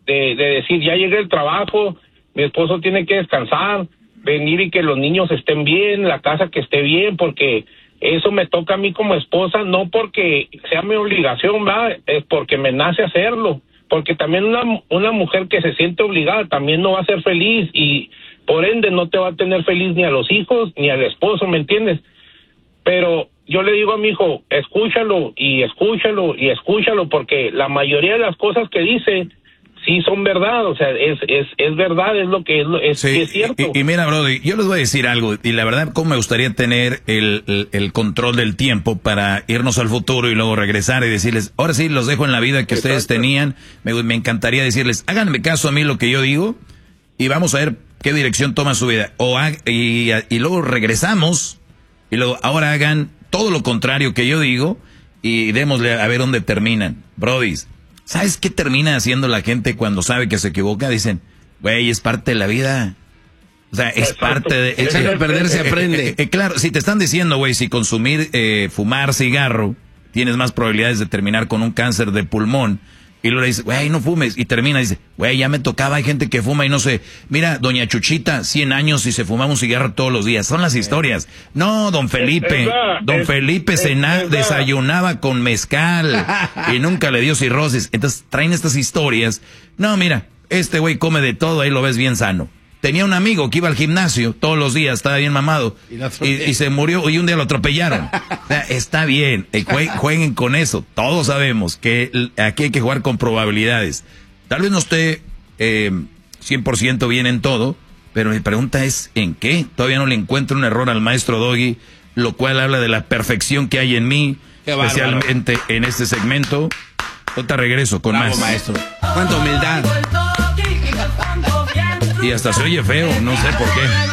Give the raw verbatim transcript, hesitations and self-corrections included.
de, de decir, ya llegué del trabajo, mi esposo tiene que descansar, venir y que los niños estén bien, la casa que esté bien, porque eso me toca a mí como esposa, no porque sea mi obligación, ¿verdad? Es porque me nace hacerlo, porque también una, una mujer que se siente obligada también no va a ser feliz y por ende no te va a tener feliz ni a los hijos ni al esposo, ¿me entiendes? Pero yo le digo a mi hijo, escúchalo y escúchalo y escúchalo, porque la mayoría de las cosas que dice sí son verdad, o sea, es es es verdad, es lo que es, es, sí, es cierto. Y, y mira, Brody, yo les voy a decir algo, y la verdad, cómo me gustaría tener el, el, el control del tiempo para irnos al futuro y luego regresar y decirles, ahora sí, los dejo en la vida que Exacto. ustedes tenían, me, me encantaría decirles, háganme caso a mí lo que yo digo, y vamos a ver qué dirección toma su vida, o ha, y, y luego regresamos, y luego ahora hagan todo lo contrario que yo digo, y démosle a ver dónde terminan. Brodis, ¿sabes qué termina haciendo la gente cuando sabe que se equivoca? Dicen, güey, es parte de la vida. O sea, es Exacto. parte de... Es, Echando a perder se aprende. Eh, eh, eh, claro, si te están diciendo, güey, si consumir, eh, fumar cigarro, tienes más probabilidades de terminar con un cáncer de pulmón. Y luego le dices, güey, no fumes. Y termina y dice, güey, ya me tocaba, hay gente que fuma y no sé. Mira, doña Chuchita, cien años y se fumaba un cigarro todos los días. Son las historias. No, don Felipe, Es verdad, don es- Felipe es- cena, es verdad. desayunaba con mezcal y nunca le dio cirrosis. Entonces traen estas historias. No, mira, este güey come de todo, ahí lo ves bien sano. Tenía un amigo que iba al gimnasio todos los días, estaba bien mamado, Y la y, y se murió y un día lo atropellaron. O sea, está bien, eh, jue- jueguen con eso. Todos sabemos que l- aquí hay que jugar con probabilidades. Tal vez no esté eh, cien por ciento bien en todo, pero mi pregunta es, ¿en qué? Todavía no le encuentro un error al maestro Doggy, lo cual habla de la perfección que hay en mí, Qué bárbaro. especialmente en este segmento. Ahorita regreso con Bravo, más. maestro. Cuánta humildad. Y hasta se oye feo, no sé por qué.